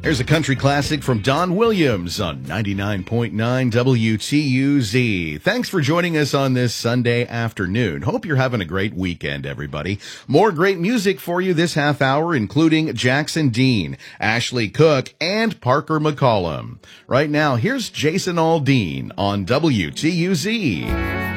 Here's a country classic from Don Williams on 99.9 WTUZ. Thanks for joining us on this Sunday afternoon. Hope you're having a great weekend, everybody. More great music for you this half hour, including Jackson Dean, Ashley Cook, and Parker McCollum. Right now, here's Jason Aldean on WTUZ.